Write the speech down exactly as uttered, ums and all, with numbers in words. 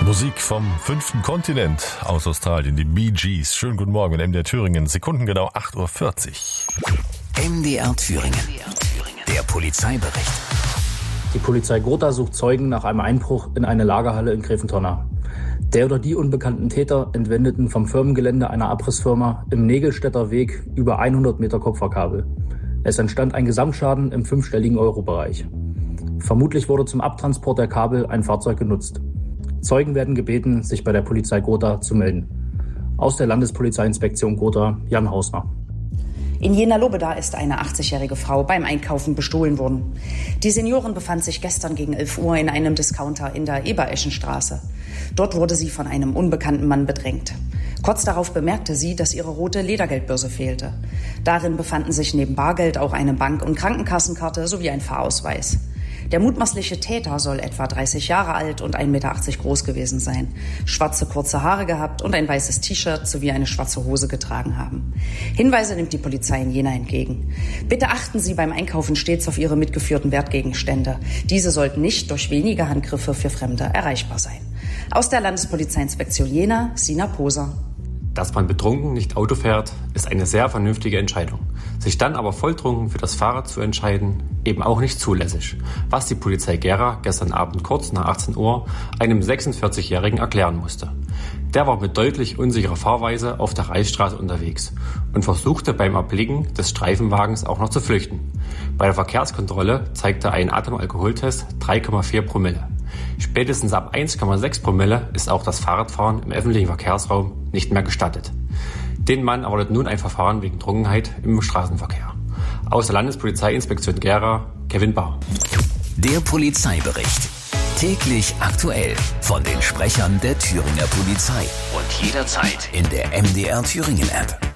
Musik vom fünften Kontinent aus Australien, die Bee Gees. Schönen guten Morgen in M D R Thüringen, sekundengenau acht Uhr vierzig. M D R Thüringen, der Polizeibericht. Die Polizei Gotha sucht Zeugen nach einem Einbruch in eine Lagerhalle in Greventonna. Der oder die unbekannten Täter entwendeten vom Firmengelände einer Abrissfirma im Nägelstädter Weg über hundert Meter Kupferkabel. Es entstand ein Gesamtschaden im fünfstelligen Euro-Bereich. Vermutlich wurde zum Abtransport der Kabel ein Fahrzeug genutzt. Zeugen werden gebeten, sich bei der Polizei Gotha zu melden. Aus der Landespolizeiinspektion Gotha, Jan Hausner. In Jena-Lobeda ist eine achtzigjährige Frau beim Einkaufen bestohlen worden. Die Seniorin befand sich gestern gegen elf Uhr in einem Discounter in der Ebereschenstraße. Dort wurde sie von einem unbekannten Mann bedrängt. Kurz darauf bemerkte sie, dass ihre rote Ledergeldbörse fehlte. Darin befanden sich neben Bargeld auch eine Bank- und Krankenkassenkarte sowie ein Fahrausweis. Der mutmaßliche Täter soll etwa dreißig Jahre alt und ein Meter achtzig groß gewesen sein, schwarze kurze Haare gehabt und ein weißes T-Shirt sowie eine schwarze Hose getragen haben. Hinweise nimmt die Polizei in Jena entgegen. Bitte achten Sie beim Einkaufen stets auf Ihre mitgeführten Wertgegenstände. Diese sollten nicht durch wenige Handgriffe für Fremde erreichbar sein. Aus der Landespolizeiinspektion Jena, Sina Poser. Dass man betrunken nicht Auto fährt, ist eine sehr vernünftige Entscheidung. Sich dann aber volltrunken für das Fahrrad zu entscheiden, eben auch nicht zulässig. Was die Polizei Gera gestern Abend kurz nach achtzehn Uhr einem sechsundvierzigjährigen erklären musste. Der war mit deutlich unsicherer Fahrweise auf der Reichsstraße unterwegs und versuchte beim Erblicken des Streifenwagens auch noch zu flüchten. Bei der Verkehrskontrolle zeigte ein Atemalkoholtest drei Komma vier Promille. Spätestens ab eins Komma sechs Promille ist auch das Fahrradfahren im öffentlichen Verkehrsraum nicht mehr gestattet. Den Mann erwartet nun ein Verfahren wegen Trunkenheit im Straßenverkehr. Aus der Landespolizeiinspektion Gera, Kevin Bahr. Der Polizeibericht. Täglich aktuell von den Sprechern der Thüringer Polizei. Und jederzeit in der M D R Thüringen App.